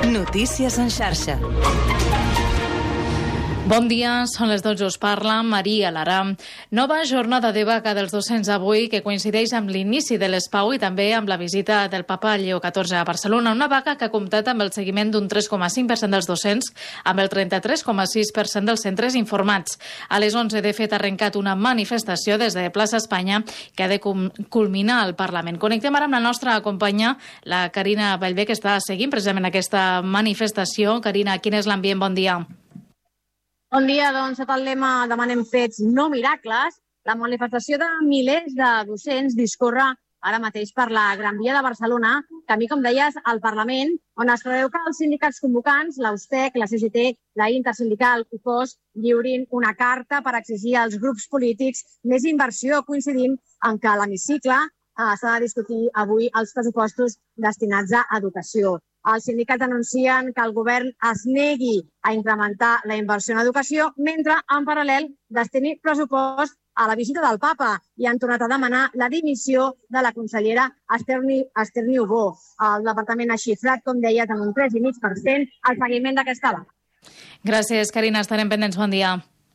Notícies en xarxa. Bon dia, són les 12, us parla Maria Lara. Nova jornada de vaga dels docents avui que coincideix amb l'inici de l'ESPAU i també amb la visita del papa Lleó XIV a Barcelona. Una vaga que ha comptat amb el seguiment d'un 3,5% dels docents, amb el 33,6% dels centres informats. A les 11, de fet, ha arrencat una manifestació des de Plaça Espanya que ha de culminar al Parlament. Connectem ara amb la nostra companya, la Carina Bellver, que està seguint precisament aquesta manifestació. Carina, quin és l'ambient? Bon dia. Bon dia, doncs, sota el lema Demanem fets, no miracles, la manifestació de milers de docents discorre ara mateix per la Gran Via de Barcelona, camí, com deies, al Parlament, on es preveu que els sindicats convocants, l'AUSTEC, la CGT, la Intersindical, UCOS, lliurin una carta per exigir als grups polítics més inversió, coincidint en que a l'hemicicle s'ha de discutir avui els pressupostos destinats a educació. Els sindicats anuncien que el govern es negui a incrementar la inversió en educació, mentre, en paral·lel, destini pressupost a la visita del papa i han tornat a demanar la dimissió de la consellera Esther Niubó. El departament ha xifrat, com deies, amb un 3,5% el seguiment d'aquesta vaga. Gràcies, Carina. Estarem pendents. Bon dia.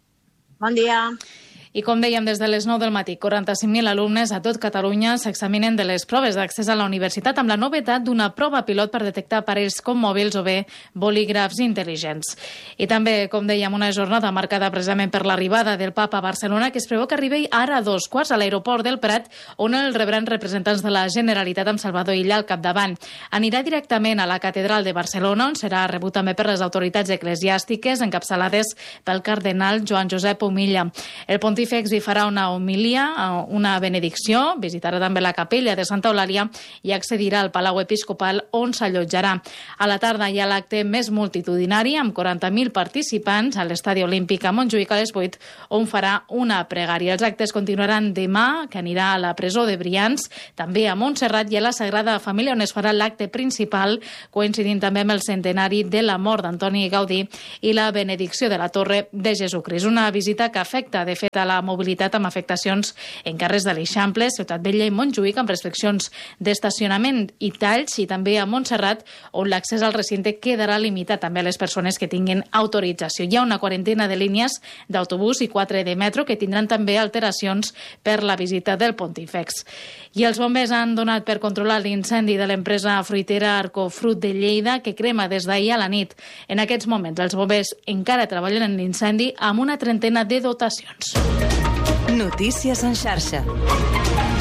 Bon dia. I com dèiem, des de les 9 del matí, 45.000 alumnes a tot Catalunya s'examinen de les proves d'accés a la universitat amb la novetat d'una prova pilot per detectar aparells com mòbils o bé bolígrafs intel·ligents. I també, com dèiem, una jornada marcada precisament per l'arribada del papa a Barcelona, que es preveu que arribi ara a 2:15 a l'aeroport del Prat, on el rebran representants de la Generalitat amb Salvador Illa al capdavant. Anirà directament a la Catedral de Barcelona, on serà rebut també per les autoritats eclesiàstiques encapçalades pel cardenal Joan Josep Omilla. El pontífex hi farà una homilia, una benedicció, visitarà també la capella de Santa Eulàlia i accedirà al Palau Episcopal, on s'allotjarà. A la tarda hi ha l'acte més multitudinari, amb 40.000 participants a l'Estadi Olímpic a Montjuïc a les 8, on farà una pregària. Els actes continuaran demà, que anirà a la presó de Brians, també a Montserrat i a la Sagrada Família, on es farà l'acte principal, coincidint també amb el centenari de la mort d'Antoni Gaudí i la benedicció de la Torre de Jesucrist. Una visita que afecta, de fet, a la mobilitat amb afectacions en carrers de l'Eixample, Ciutat Vella i Montjuïc, amb restriccions d'estacionament i talls, i també a Montserrat, on l'accés al recinte quedarà limitat també a les persones que tinguin autorització. Hi ha una quarantena de línies d'autobús i 4 de metro que tindran també alteracions per la visita del pontífex. I els bombers han donat per controlar l'incendi de l'empresa fruitera Arcofrut de Lleida, que crema des d'ahir a la nit. En aquests moments, els bombers encara treballen en l'incendi amb una trentena de dotacions. Notícies en xarxa.